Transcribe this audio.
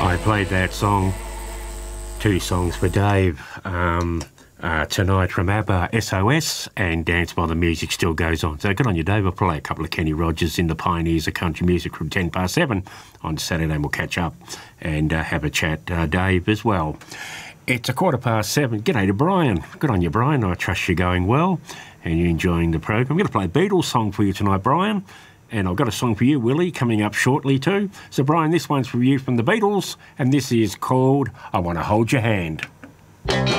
I played that song, two songs for Dave, tonight from ABBA, SOS, and Dance While the Music Still Goes On. So good on you, Dave. I'll play a couple of Kenny Rogers in the Pioneers of Country Music from 10 past 7 on Saturday. We'll catch up and have a chat, Dave, as well. It's a 7:15. G'day to Brian. Good on you, Brian. I trust you're going well and you're enjoying the program. I'm going to play a Beatles song for you tonight, Brian. And I've got a song for you, Willie, coming up shortly too. So, Brian, this one's for you from the Beatles, and this is called I Want to Hold Your Hand.